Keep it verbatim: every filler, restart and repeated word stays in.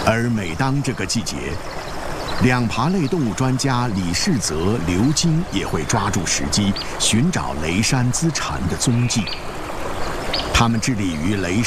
而每当这个季节，两爬类动物专家李世泽、刘金也会抓住时机，寻找雷山姿蝉的踪迹。他们致力于雷